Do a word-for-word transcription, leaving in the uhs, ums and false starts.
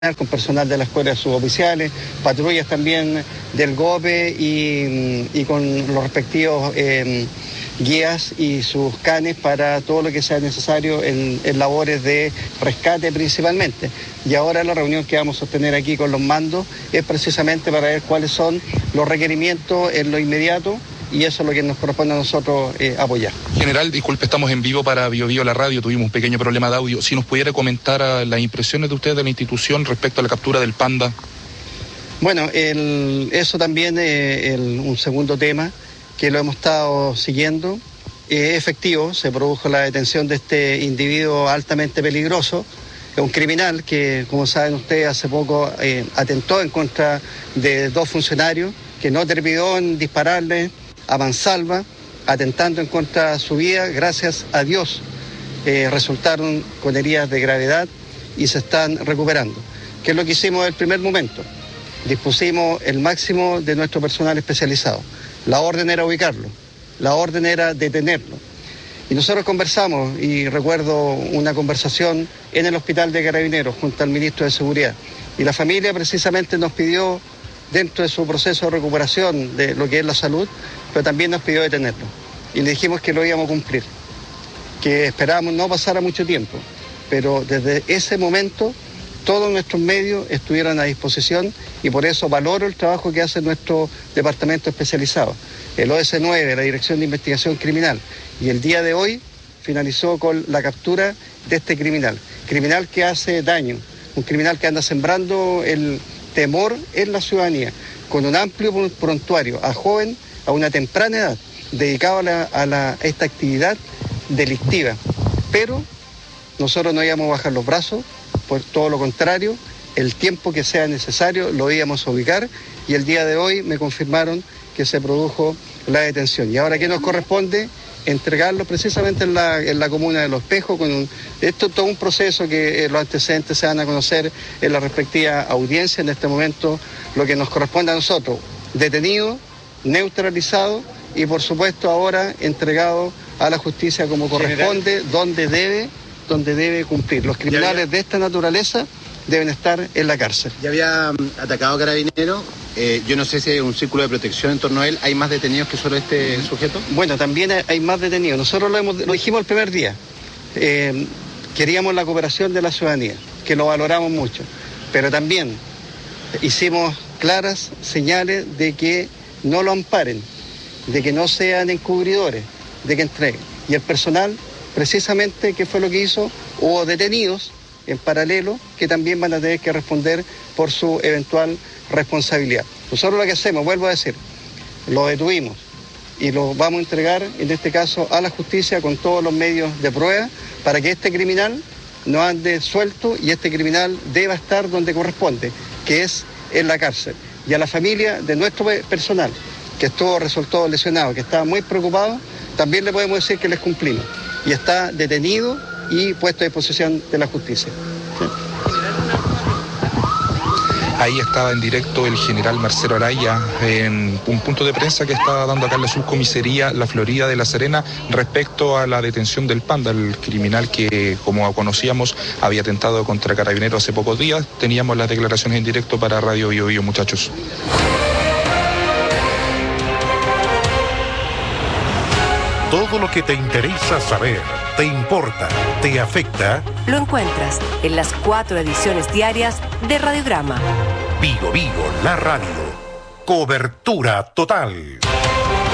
con personal de la Escuela de Suboficiales, patrullas también del GOPE y, y con los respectivos eh, guías y sus canes para todo lo que sea necesario en, en labores de rescate principalmente. Y ahora la reunión que vamos a sostener aquí con los mandos es precisamente para ver cuáles son los requerimientos en lo inmediato, y eso es lo que nos corresponde a nosotros eh, apoyar. General, disculpe, estamos en vivo para Bio Bio la radio, tuvimos un pequeño problema de audio. Si nos pudiera comentar uh, las impresiones de ustedes de la institución respecto a la captura del panda. Bueno, el, eso también es el, un segundo tema que lo hemos estado siguiendo. Es efectivo, se produjo la detención de este individuo altamente peligroso. Es un criminal que, como saben ustedes, hace poco eh, atentó en contra de dos funcionarios, que no trepidó en dispararle a mansalva, atentando en contra de su vida. Gracias a Dios eh, resultaron con heridas de gravedad y se están recuperando. ¿Qué es lo que hicimos en el primer momento? Dispusimos el máximo de nuestro personal especializado. La orden era ubicarlo, la orden era detenerlo. Y nosotros conversamos, y recuerdo una conversación en el hospital de Carabineros junto al ministro de Seguridad. Y la familia precisamente nos pidió, dentro de su proceso de recuperación de lo que es la salud, pero también nos pidió detenerlo. Y le dijimos que lo íbamos a cumplir, que esperábamos no pasara mucho tiempo, pero desde ese momento todos nuestros medios estuvieron a disposición, y por eso valoro el trabajo que hace nuestro departamento especializado. El O S nueve, la Dirección de Investigación Criminal, y el día de hoy finalizó con la captura de este criminal, criminal que hace daño, un criminal que anda sembrando el temor en la ciudadanía, con un amplio prontuario a joven, a una temprana edad, dedicado a, la, a, la, a esta actividad delictiva. Pero nosotros no íbamos a bajar los brazos, por todo lo contrario, el tiempo que sea necesario lo íbamos a ubicar, y el día de hoy me confirmaron que se produjo la detención. Y ahora, ¿qué nos corresponde? Entregarlo precisamente en la, en la comuna de Los Espejos. Con un, esto es todo un proceso que eh, los antecedentes se van a conocer en la respectiva audiencia. En este momento lo que nos corresponde a nosotros, detenido, neutralizado y por supuesto ahora entregado a la justicia como corresponde, General, donde debe, donde debe cumplir. Los criminales había... de esta naturaleza deben estar en la cárcel. Ya había Atacado a Carabineros, eh, yo no sé si hay un círculo de protección en torno a él. ¿Hay más detenidos que solo este mm. sujeto? Bueno, también hay más detenidos. Nosotros lo, hemos, lo dijimos el primer día. Eh, queríamos la cooperación de la ciudadanía, que lo valoramos mucho, pero también hicimos claras señales de que no lo amparen, de que no sean encubridores, de que entreguen. Y el personal, precisamente, ¿qué fue lo que hizo? Hubo detenidos en paralelo que también van a tener que responder por su eventual responsabilidad. Nosotros lo que hacemos, vuelvo a decir, lo detuvimos y lo vamos a entregar, en este caso, a la justicia con todos los medios de prueba para que este criminal no ande suelto, y este criminal deba estar donde corresponde, que es en la cárcel. Y a la familia de nuestro personal, que estuvo resultado lesionado, que estaba muy preocupado, también le podemos decir que les cumplimos. Y está detenido y puesto a disposición de la justicia. ¿Sí? Ahí estaba en directo el general Marcelo Araya en un punto de prensa que estaba dando acá en la subcomisaría La Florida de La Serena respecto a la detención del panda, el criminal que, como conocíamos, había atentado contra Carabineros hace pocos días. Teníamos las declaraciones en directo para Radio Bio Bio, muchachos. Todo lo que te interesa saber, te importa, te afecta, lo encuentras en las cuatro ediciones diarias de Radiograma. Bio Bio, la radio. Cobertura total.